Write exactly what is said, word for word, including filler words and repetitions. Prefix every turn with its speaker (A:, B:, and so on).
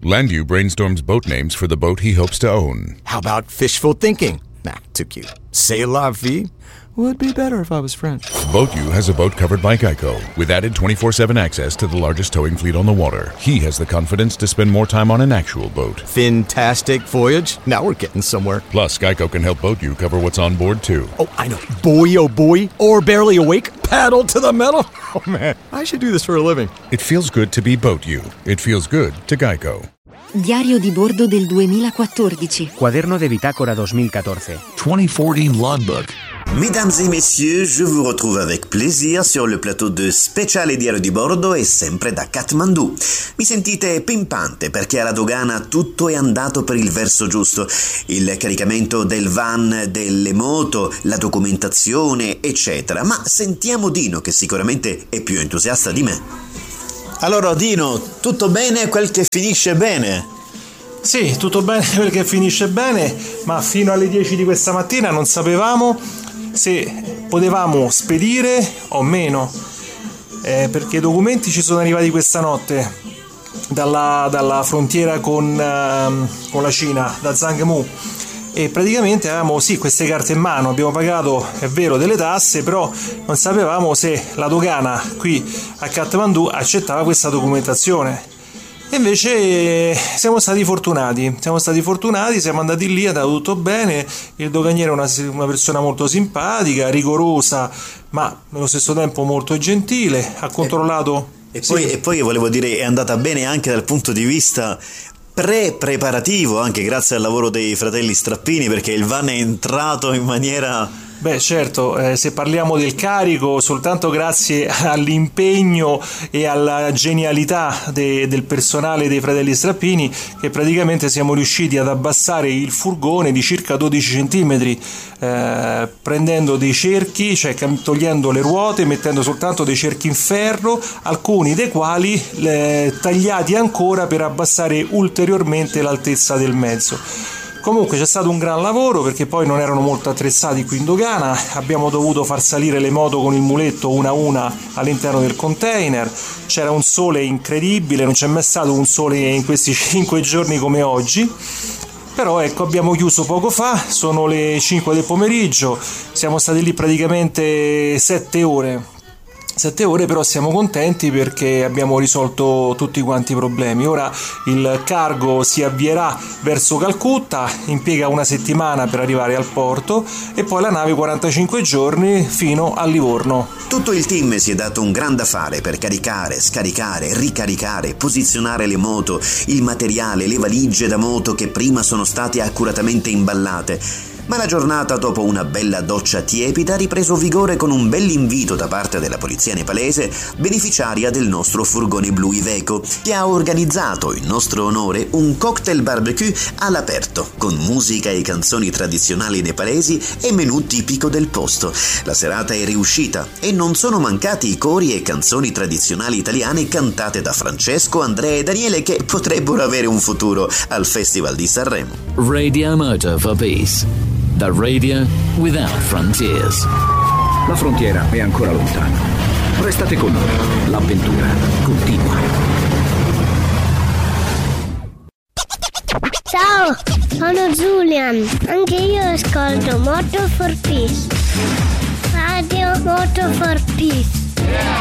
A: Landu brainstorms boat names for the boat he hopes to own.
B: How about fishful thinking? Nah, too cute. C'est la vie? Would be better if I was French.
A: BoatU has a boat covered by Geico, with added twenty-four seven access to the largest towing fleet on the water. He has the confidence to spend more time on an actual boat.
B: Fantastic voyage. Now we're getting somewhere.
A: Plus, Geico can help BoatU cover what's on board, too.
B: Oh, I know. Boy, oh boy. Or barely awake. Paddle to the metal. Oh, man. I should do this for a living.
A: It feels good to be BoatU. It feels good to Geico.
C: Diario di bordo del duemilaquattordici.
D: Quaderno de bitácora dos mil catorce.
E: twenty fourteen logbook.
F: Mesdames et messieurs, je vous retrouve avec plaisir sur le plateau de Speciale Diario di Bordo e sempre da Kathmandu. Mi sentite pimpante perché alla dogana tutto è andato per il verso giusto. Il caricamento del van, delle moto, la documentazione, eccetera. Ma sentiamo Dino, che sicuramente è più entusiasta di me.
G: Allora Dino, tutto bene quel che finisce bene?
H: Sì, tutto bene quel che finisce bene, ma fino alle dieci di questa mattina non sapevamo se potevamo spedire o meno, eh, perché i documenti ci sono arrivati questa notte dalla, dalla frontiera con, uh, con la Cina, da Zhangmu, e praticamente avevamo sì queste carte in mano, abbiamo pagato, è vero, delle tasse, però non sapevamo se la dogana qui a Kathmandu accettava questa documentazione. E invece siamo stati fortunati, siamo stati fortunati, siamo andati lì, è andato tutto bene, il doganiere è una, una persona molto simpatica, rigorosa, ma nello stesso tempo molto gentile, ha controllato...
G: E, e, poi, sì. e poi volevo dire, è andata bene anche dal punto di vista pre-preparativo, anche grazie al lavoro dei fratelli Strappini, perché il van è entrato in maniera...
H: Beh certo, eh, se parliamo del carico, soltanto grazie all'impegno e alla genialità de, del personale dei fratelli Strappini, che praticamente siamo riusciti ad abbassare il furgone di circa dodici centimetri, eh, prendendo dei cerchi, cioè togliendo le ruote, mettendo soltanto dei cerchi in ferro, alcuni dei quali eh, tagliati ancora per abbassare ulteriormente l'altezza del mezzo. Comunque c'è stato un gran lavoro, perché poi non erano molto attrezzati qui in dogana, abbiamo dovuto far salire le moto con il muletto una a una all'interno del container, c'era un sole incredibile, non c'è mai stato un sole in questi cinque giorni come oggi, però ecco, abbiamo chiuso poco fa, sono le cinque del pomeriggio, siamo stati lì praticamente sette ore. Sette ore, però siamo contenti perché abbiamo risolto tutti quanti i problemi. Ora il cargo si avvierà verso Calcutta, impiega una settimana per arrivare al porto e poi la nave quarantacinque giorni fino a Livorno.
F: Tutto il team si è dato un gran da fare per caricare, scaricare, ricaricare, posizionare le moto, il materiale, le valigie da moto che prima sono state accuratamente imballate. Ma la giornata, dopo una bella doccia tiepida, ha ripreso vigore con un bell'invito da parte della polizia nepalese, beneficiaria del nostro furgone blu Iveco, che ha organizzato in nostro onore un cocktail barbecue all'aperto, con musica e canzoni tradizionali nepalesi e menù tipico del posto. La serata è riuscita e non sono mancati i cori e canzoni tradizionali italiane cantate da Francesco, Andrea e Daniele, che potrebbero avere un futuro al Festival di Sanremo.
E: Radio Motor for Peace. The radio without frontiers.
I: La frontiera è ancora lontana. Restate con noi. L'avventura continua.
J: Ciao, sono Julian. Anche io ascolto Motor for Peace. Radio Motor for Peace.